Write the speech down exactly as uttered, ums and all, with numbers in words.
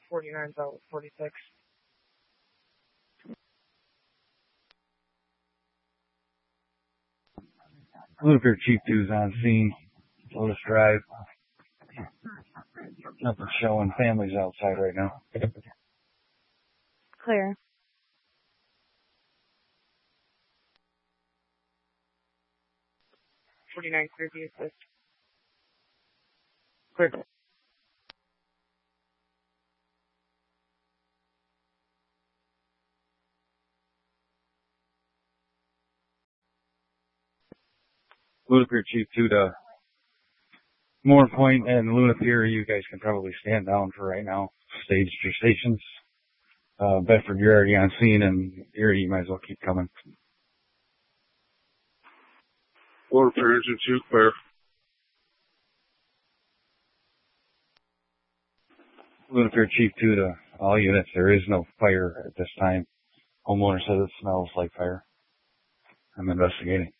forty-nine's out with forty-six. Luther Chief two's on scene. Lotus Drive. Nothing showing. Families outside right now. Clear. forty-nine, clear the assist. Clear. Luna Pier Chief two to Moore Point and Luna Pier. You guys can probably stand down for right now. Stage your stations. Uh, Bedford, you're already on scene, and Erie, you might as well keep coming. Luna Pier Engine two, clear. Luna Pier Chief two to all units. There is no fire at this time. Homeowner says it smells like fire. I'm investigating.